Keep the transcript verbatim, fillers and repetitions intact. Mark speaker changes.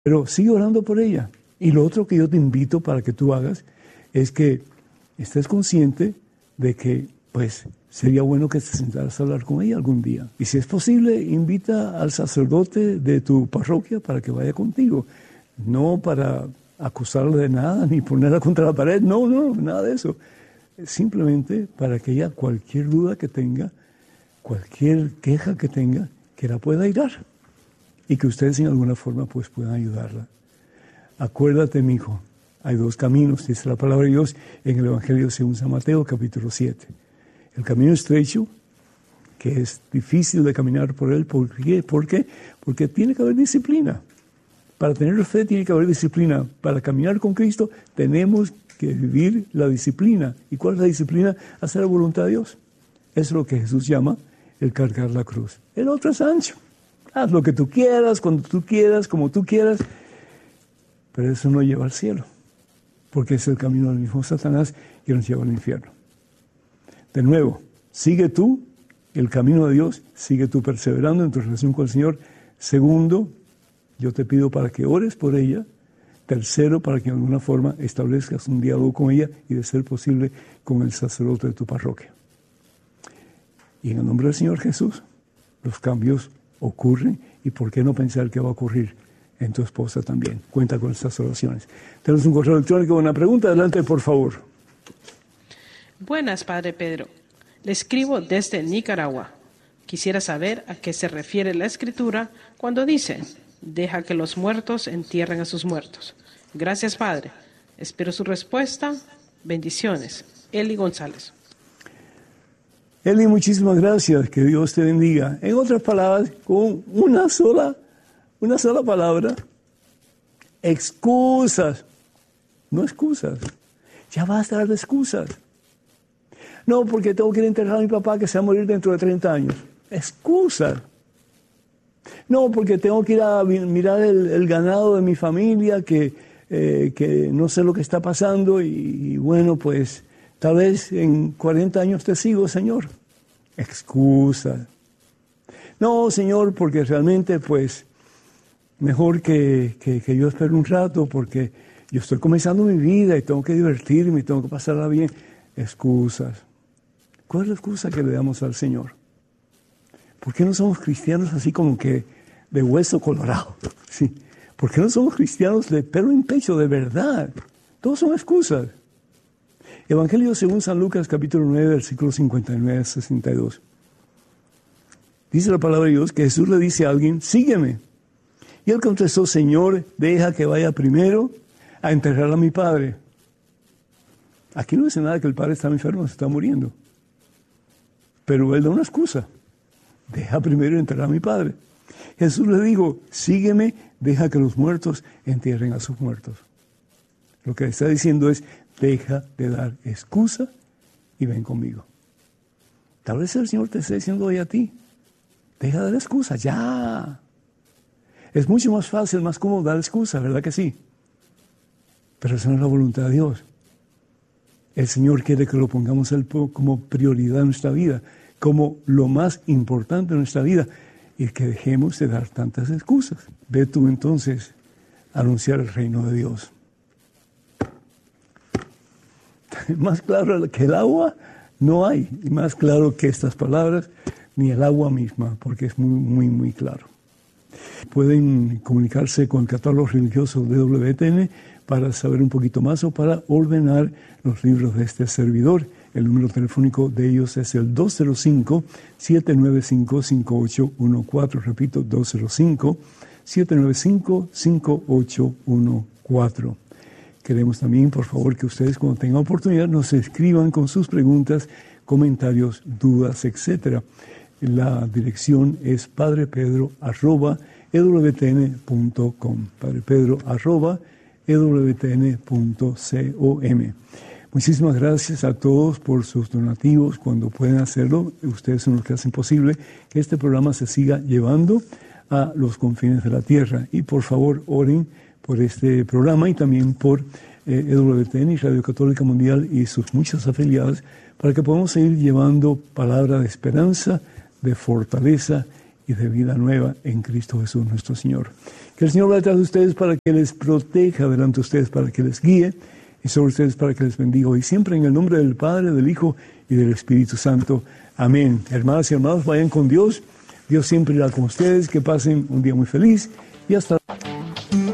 Speaker 1: Pero sigue orando por ella. Y lo otro que yo te invito para que tú hagas es que estés consciente de que, pues, sería bueno que te sentaras a hablar con ella algún día. Y si es posible, invita al sacerdote de tu parroquia para que vaya contigo. No para acusarla de nada, ni ponerla contra la pared. No, no, nada de eso. Simplemente para que ella, cualquier duda que tenga, cualquier queja que tenga, que la pueda ayudar. Y que ustedes en alguna forma pues puedan ayudarla. Acuérdate, mi hijo, hay dos caminos, dice la palabra de Dios en el Evangelio según San Mateo, capítulo siete. El camino estrecho, que es difícil de caminar por él. ¿Por qué? ¿Por qué? Porque tiene que haber disciplina. Para tener fe tiene que haber disciplina. Para caminar con Cristo tenemos que vivir la disciplina. ¿Y cuál es la disciplina? Hacer la voluntad de Dios. Es lo que Jesús llama el cargar la cruz. El otro es ancho. Haz lo que tú quieras, cuando tú quieras, como tú quieras. Pero eso no lleva al cielo. Porque es el camino del mismo Satanás que nos lleva al infierno. De nuevo, sigue tú el camino de Dios, sigue tú perseverando en tu relación con el Señor. Segundo, yo te pido para que ores por ella. Tercero, para que de alguna forma establezcas un diálogo con ella y, de ser posible, con el sacerdote de tu parroquia. Y en el nombre del Señor Jesús, los cambios ocurren. ¿Y por qué no pensar que va a ocurrir en tu esposa también? Cuenta con estas oraciones. Tenemos un correo electrónico, una pregunta. Adelante, por favor.
Speaker 2: Buenas, Padre Pedro. Le escribo desde Nicaragua. Quisiera saber a qué se refiere la Escritura cuando dice: deja que los muertos entierren a sus muertos. Gracias, Padre. Espero su respuesta. Bendiciones. Eli González.
Speaker 1: Eli, muchísimas gracias. Que Dios te bendiga. En otras palabras, con una sola, una sola palabra, excusas. No excusas. Ya basta de excusas. No, porque tengo que ir a enterrar a mi papá que se va a morir dentro de treinta años. Excusas. No, porque tengo que ir a mirar el, el ganado de mi familia, que, eh, que no sé lo que está pasando y, y bueno, pues tal vez en cuarenta años te sigo, Señor. Excusa. No, Señor, porque realmente pues mejor que, que, que yo espere un rato porque yo estoy comenzando mi vida y tengo que divertirme y tengo que pasarla bien. Excusas. ¿Cuál es la excusa que le damos al Señor? ¿Por qué no somos cristianos así como que de hueso colorado? ¿Sí? ¿Por qué no somos cristianos de pelo en pecho, de verdad? Todos son excusas. Evangelio según San Lucas, capítulo nueve, versículos cincuenta y nueve a sesenta y dos. Dice la palabra de Dios que Jesús le dice a alguien: sígueme. Y él contestó: Señor, deja que vaya primero a enterrar a mi padre. Aquí no dice nada que el padre está enfermo, se está muriendo. Pero él da una excusa. Deja primero enterrar a mi padre. Jesús le dijo: sígueme, deja que los muertos entierren a sus muertos. Lo que está diciendo es: deja de dar excusa y ven conmigo. Tal vez el Señor te esté diciendo hoy a ti: deja de dar excusa, ya. Es mucho más fácil, más cómodo dar excusa, ¿verdad que sí? Pero esa no es la voluntad de Dios. El Señor quiere que lo pongamos como prioridad en nuestra vida, como lo más importante en nuestra vida, y que dejemos de dar tantas excusas. Ve tú entonces a anunciar el reino de Dios. Más claro que el agua no hay, y más claro que estas palabras, ni el agua misma, porque es muy, muy, muy claro. Pueden comunicarse con el catálogo religioso de W T N para saber un poquito más o para ordenar los libros de este servidor. El número telefónico de ellos es el dos cero cinco, siete nueve cinco, cinco ocho uno cuatro. Repito, dos cero cinco, siete nueve cinco, cinco ocho uno cuatro. Queremos también, por favor, que ustedes, cuando tengan oportunidad, nos escriban con sus preguntas, comentarios, dudas, etcétera. La dirección es padrepedro arroba e w t n punto com. padrepedro arroba e w t n punto com. Muchísimas gracias a todos por sus donativos. Cuando pueden hacerlo, ustedes son los que hacen posible que este programa se siga llevando a los confines de la tierra. Y por favor, oren por este programa y también por eh, E W T N y Radio Católica Mundial y sus muchas afiliadas, para que podamos seguir llevando palabra de esperanza, de fortaleza y de vida nueva en Cristo Jesús nuestro Señor. Que el Señor vaya detrás de ustedes para que les proteja delante de ustedes, para que les guíe y sobre ustedes para que les bendiga. Y siempre en el nombre del Padre, del Hijo y del Espíritu Santo. Amén. Hermanas y hermanos, vayan con Dios. Dios siempre irá con ustedes. Que pasen un día muy feliz y hasta